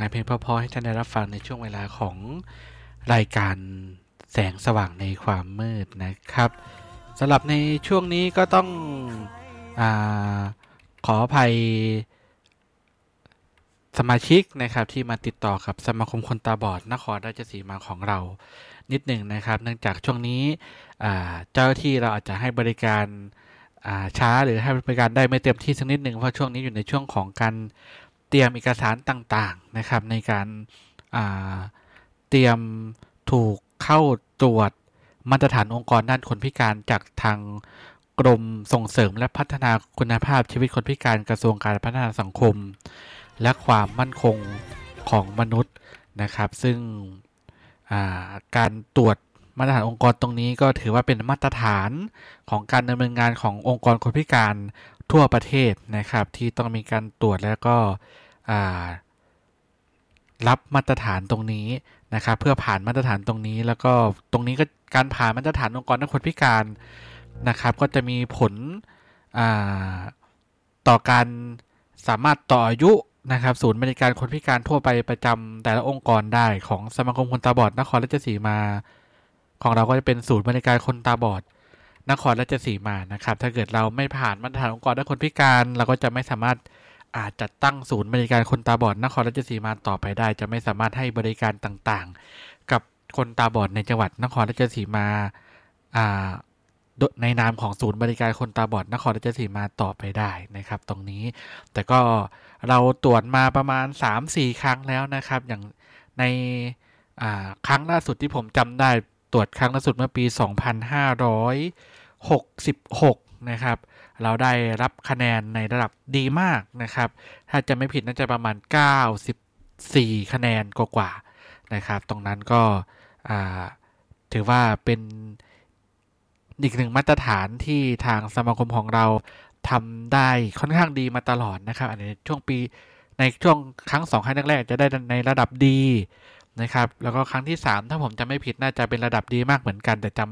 เพลงเพราะๆให้ท่านได้รับฟังในช่วงเวลาของรายการแสงสว่างในความมืดนะครับสำหรับในช่วงนี้ก็ต้องขออภัยสมาชิกนะครับที่มาติดต่อกับสมาคมคนตาบอดนครราชสีมาของเรานิดหนึ่งนะครับเนื่องจากช่วงนี้เจ้าหน้าที่เราอาจจะให้บริการช้าหรือให้บริการได้ไม่เต็มที่สักนิดหนึ่งเพราะช่วงนี้อยู่ในช่วงของการเตรียมเอกสารต่างๆนะครับในการเตรียมถูกเข้าตรวจมาตรฐานองค์กรด้านคนพิการจากทางกรมส่งเสริมและพัฒนาคุณภาพชีวิตคนพิการกระทรวงการพัฒนาสังคมและความมั่นคงของมนุษย์นะครับซึ่งการตรวจมาตรฐานองค์กรตรงนี้ก็ถือว่าเป็นมาตรฐานของการดำเนินงานขององค์กรคนพิการทั่วประเทศนะครับที่ต้องมีการตรวจแล้วก็รับมาตรฐานตรงนี้นะครับเพื่อผ่านมาตรฐานตรงนี้แล้วก็ตรงนี้ก็การผ่านมาตรฐานองค์กรด้านคนพิการนะครับก็จะมีผลต่อการสามารถต่ออายุนะครับศูนย์บริการคนพิการทั่วไปประจำแต่ละองค์กรได้ของสมาคมคนตาบอดนครราชสีมาของเราก็จะเป็นศูนย์บริการคนตาบอดนครราชสีมานะครับถ้าเกิดเราไม่ผ่านมาตรฐานองค์กรด้านคนพิการเราก็จะไม่สามารถจัดตั้งศูนย์บริการคนตาบอดนครราชสีมาต่อไปได้จะไม่สามารถให้บริการต่างๆกับคนตาบอดในจังหวัดนครราชสีมาในนามของศูนย์บริการคนตาบอดนครราชสีมาต่อไปได้นะครับตรงนี้แต่ก็เราตรวจมาประมาณ 3-4 ครั้งแล้วนะครับอย่างในครั้งล่าสุดที่ผมจำได้ตรวจครั้งล่าสุดเมื่อปี 2566 นะครับเราได้รับคะแนนในระดับดีมากนะครับถ้าจะไม่ผิดน่าจะประมาณ94คะแนนกว่าๆนะครับตรงนั้นก็ถือว่าเป็นอีกหนึ่งมาตรฐานที่ทางสมาคมของเราทำได้ค่อนข้างดีมาตลอดนะครับในช่วงครั้ง2ครั้งแรกๆจะได้ในระดับดีนะครับแล้วก็ครั้งที่3ถ้าผมจำไม่ผิดน่าจะเป็นระดับดีมากเหมือนกันแต่จำ